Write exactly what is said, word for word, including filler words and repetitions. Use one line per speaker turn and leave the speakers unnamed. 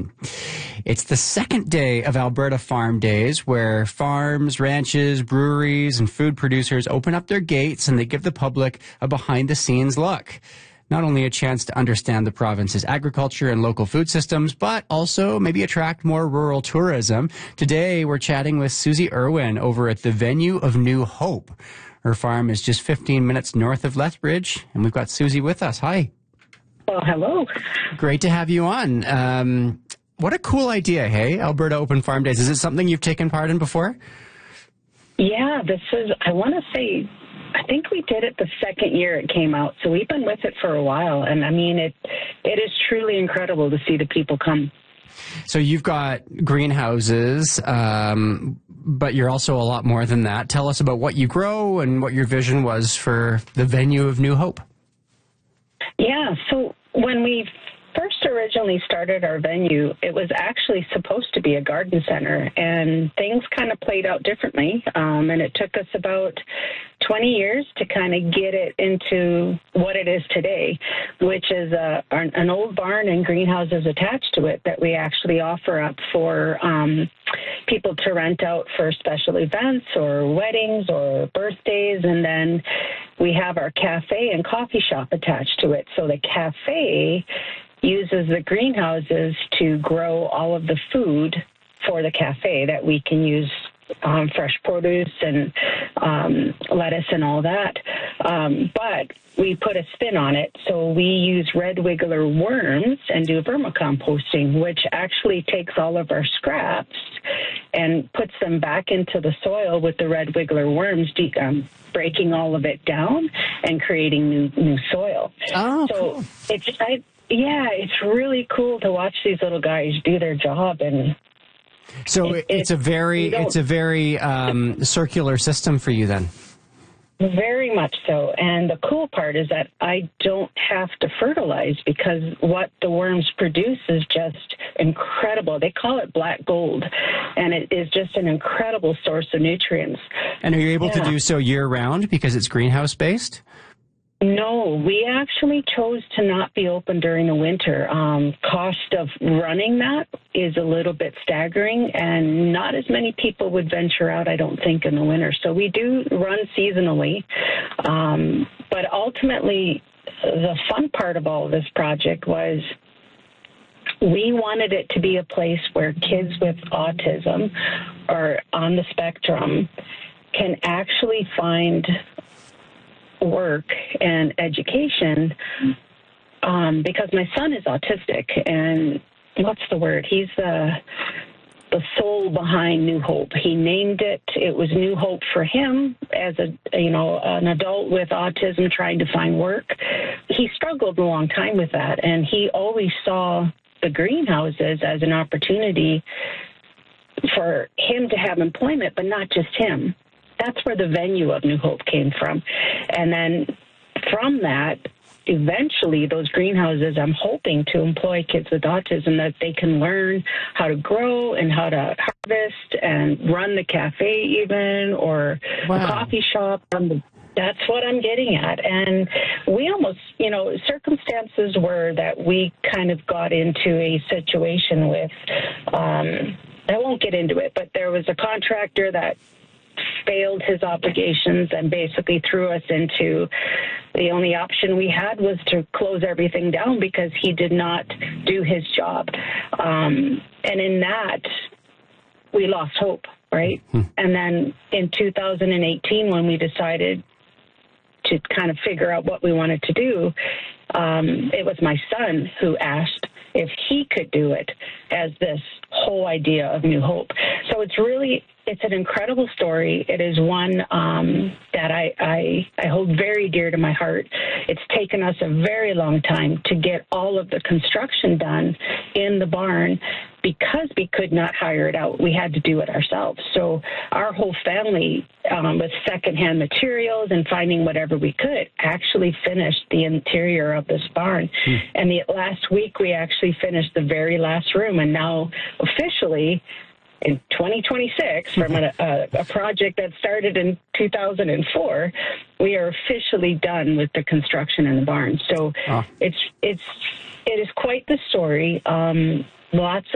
morning. It's the second day of Alberta Farm Days, where farms, ranches, breweries, and food producers open up their gates and they give the public a behind-the-scenes look. Not only a chance to understand the province's agriculture and local food systems, but also maybe attract more rural tourism. Today, we're chatting with Susie Irwin over at the Venue of New Hope. Her farm is just fifteen minutes north of Lethbridge, and we've got Susie with us. Hi.
Well, hello.
Great to have you on. Um, what a cool idea, hey? Alberta Open Farm Days. Is it something you've taken part in before?
Yeah, this is, I want to say, I think we did it the second year it came out, so we've been with it for a while, and I mean, it it is truly incredible to see the people come.
So you've got greenhouses, um, but you're also a lot more than that. Tell us about what you grow and what your vision was for the Venue of New Hope.
Yeah, so when we first originally started our venue, it was actually supposed to be a garden center, and things kind of played out differently, um, and it took us about twenty years to kind of get it into what it is today, which is a, an old barn and greenhouses attached to it that we actually offer up for um, people to rent out for special events or weddings or birthdays, and then we have our cafe and coffee shop attached to it. So the cafe uses the greenhouses to grow all of the food for the cafe that we can use, um, fresh produce and um, lettuce and all that. Um, but we put a spin on it. So we use red wiggler worms and do vermicomposting, which actually takes all of our scraps and puts them back into the soil with the red wiggler worms, de- um, breaking all of it down and creating new new soil.
Oh,
so
cool.
it's I, yeah, it's really cool to watch these little guys do their job. And
so
it,
it's a very it's a very um, circular system for you then.
Very much so. And the cool part is that I don't have to fertilize, because what the worms produce is just incredible. They call it black gold, and it is just an incredible source of nutrients.
And are you able
Yeah.
to do so year-round because it's greenhouse-based?
No, we actually chose to not be open during the winter. Um, cost of running that is a little bit staggering, and not as many people would venture out, I don't think, in the winter. So we do run seasonally, um, but ultimately the fun part of all of this project was we wanted it to be a place where kids with autism or on the spectrum can actually find work and education, um, because my son is autistic, and what's the word? He's the the soul behind New Hope. He named it. It was New Hope for him as a you know an adult with autism trying to find work. He struggled a long time with that, and he always saw the greenhouses as an opportunity for him to have employment, but not just him. That's where the Venue of New Hope came from. And then from that, eventually those greenhouses, I'm hoping to employ kids with autism, that they can learn how to grow and how to harvest and run the cafe even, or
Wow.
the coffee shop. That's what I'm getting at. And we almost, you know, circumstances were that we kind of got into a situation with, um, I won't get into it, but there was a contractor that failed his obligations and basically threw us into the only option we had was to close everything down because he did not do his job. Um, and in that, we lost hope, right? Hmm. And then in two thousand eighteen, when we decided to kind of figure out what we wanted to do, um, it was my son who asked if he could do it as this whole idea of New Hope. So it's really, it's an incredible story. It is one um, that I, I, I hold very dear to my heart. It's taken us a very long time to get all of the construction done in the barn because we could not hire it out. We had to do it ourselves. So our whole family, um, with secondhand materials and finding whatever we could, actually finished the interior of this barn. Hmm. And the last week we actually finished the very last room, and now officially in twenty twenty-six, from a, a, a project that started in two thousand four, we are officially done with the construction in the barn. So oh. it's it's it is quite the story. Um, lots